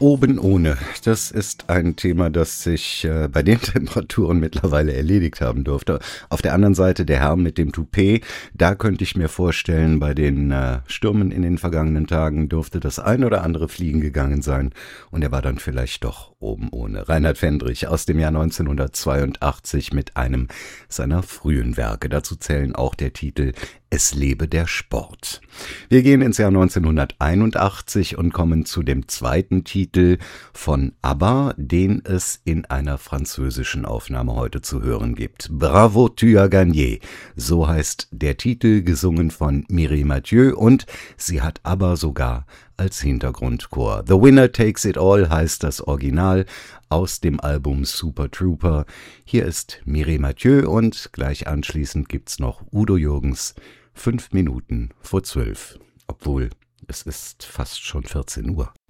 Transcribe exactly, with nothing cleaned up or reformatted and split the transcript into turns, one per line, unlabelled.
Oben ohne. Das ist ein Thema, das sich äh, bei den Temperaturen mittlerweile erledigt haben dürfte. Auf der anderen Seite der Herr mit dem Toupet, da könnte ich mir vorstellen, bei den äh, Stürmen in den vergangenen Tagen dürfte das ein oder andere fliegen gegangen sein und er war dann vielleicht doch oben ohne. Reinhard Fendrich aus dem Jahr neunzehnhundertzweiundachtzig mit einem seiner frühen Werke. Dazu zählen auch der Titel Es lebe der Sport. Wir gehen ins Jahr neunzehnhunderteinundachtzig und kommen zu dem zweiten Titel von ABBA, den es in einer französischen Aufnahme heute zu hören gibt. Bravo, tu as gagné. So heißt der Titel, gesungen von Mireille Mathieu, und sie hat ABBA sogar als Hintergrundchor. The Winner Takes It All heißt das Original aus dem Album Super Trooper. Hier ist Mireille Mathieu und gleich anschließend gibt's noch Udo Jürgens, fünf Minuten vor zwölf. Obwohl, es ist fast schon vierzehn Uhr.